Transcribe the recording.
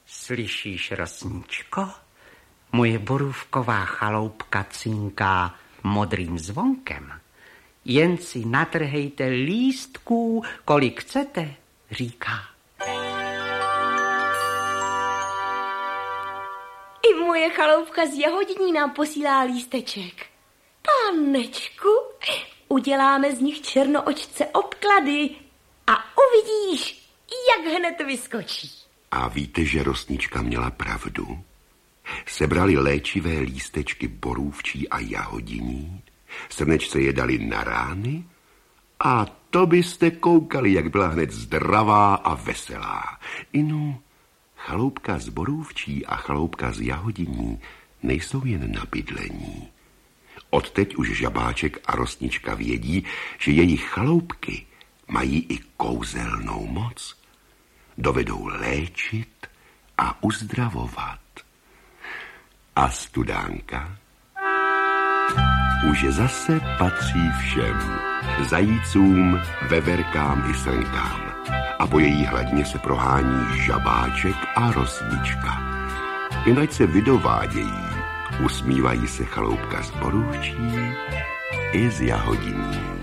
Slyšíš, rosničko? Moje borůvková chaloupka cinká modrým zvonkem. Jen si natrhejte lístků, kolik chcete, říká. I moje chaloupka z Jahodiní nám posílá lísteček. Panečku, uděláme z nich černoočce obklady a uvidíš, jak hned vyskočí. A víte, že rosnička měla pravdu? Sebrali léčivé lístečky borůvčí a jahodiní, srnečce je dali na rány a to byste koukali, jak byla hned zdravá a veselá. Inu, chaloupka z borůvčí a chaloupka z jahodiní nejsou jen na bydlení. Odteď už žabáček a rosnička vědí, že jejich chaloupky mají i kouzelnou moc. Dovedou léčit a uzdravovat. A studánka už zase patří všem. Zajícům, veverkám i srnkám. A po její hladině se prohání žabáček a rosnička. Jen ať se vydovádějí, usmívají se chaloupka z borůvčí i z jahodiní.